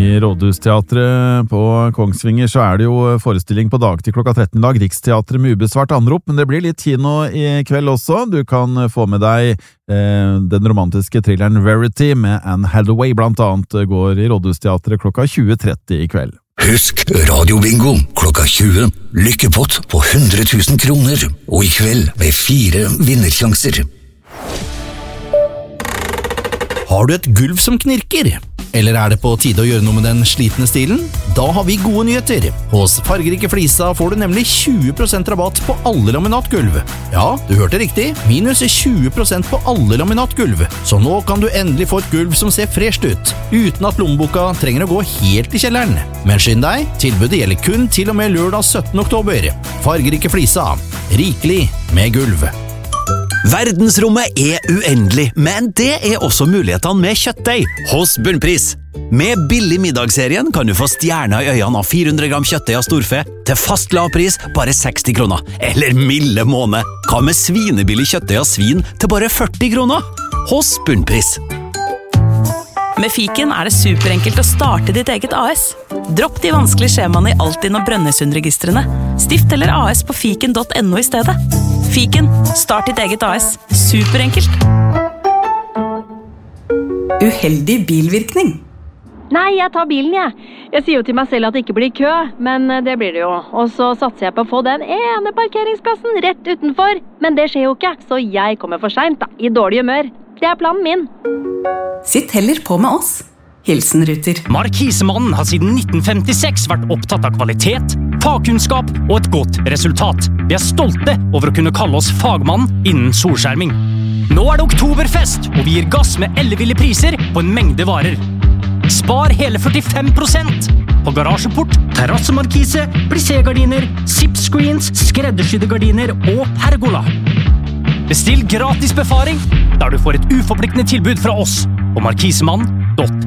I Rådhusteatret på Kongsvinger så det jo forestilling på dagtid klokka 13 dag, Riksteatret med ubesvart anrop, men det blir litt kino I kveld også. Du kan få med deg den romantiske thrilleren Verity med Anne Hathaway blant annet går I Rådhusteatret klokka 20.30 I kveld. Husk radiobingo klokka 20. Lykkepott på 100 000 kroner, og I kveld med 4 vinnersjanser. Har du et gulv som knirker? Eller det på tide å gjøre noe med den slitne stilen? Da har vi gode nyheter. Hos Fargerike Flisa får du nemlig 20% rabatt på alle laminatgulv. Ja, du hørte riktig. Minus 20% på alle laminatgulv. Så nå kan du endelig få et gulv som ser fresht ut, uten at lommeboka trenger å gå helt I kjelleren. Men skynd deg, tilbudet gjelder kun til og med lørdag 17. oktober. Fargerike Flisa. Rikelig med gulv. Verdensrommet uendelig, men det også mulighetene med kjøttdeig hos Bunnpris. Med billig middagsserien kan du få stjerner I øynene av 400 gram kjøttdeig av storfe til fast lavpris bare 60 kroner. Eller milde måne. Hva med svinebillig kjøttdeig av svin til bare 40 kroner? Hos Bunnpris. Med Fiken det superenkelt å starte ditt eget AS. Dropp de vanskelige skjemaene I Altinn og Brønnøysundregistrene. Stift eller AS på fiken.no I stedet. Fiken, start ditt eget AS. Superenkelt. Uheldig bilvirkning. Nei, jeg tar bilen, jeg. Jeg sier jo til meg selv at det ikke blir kø, men det blir det jo. Og så satser jeg på å få den ene parkeringsplassen rett utenfor. Men det skjer jo ikke, så jeg kommer for sent da, I dårlig humør. Det planen min. Sitt heller på med oss. Hilsen Ruter. Markisemannen har siden 1956 vært opptatt av kvalitet, fagkunnskap og et godt resultat. Vi stolte over å kunne kalle oss fagmann innen solskjerming. Nå det oktoberfest, og vi gir gass med elleville priser på en mengde varer. Spar hele 45% på garasjeport, terrassemarkise, plissé-gardiner, zip-screens, skreddersydde gardiner og pergola. Bestill gratis befaring, der du får et uforpliktende tilbud fra oss på markisemannen.no.